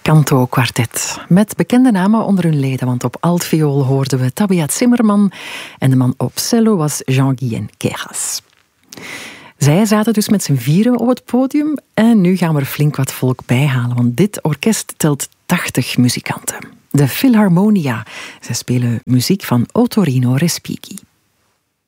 Canto Quartet. Met bekende namen onder hun leden, want op altviool hoorden we Tabea Zimmerman en de man op cello was Jean-Guyen Queyras. Zij zaten dus met z'n vieren op het podium en nu gaan we er flink wat volk bijhalen, want dit orkest telt 80 muzikanten. De Philharmonia. Zij spelen muziek van Ottorino Respighi.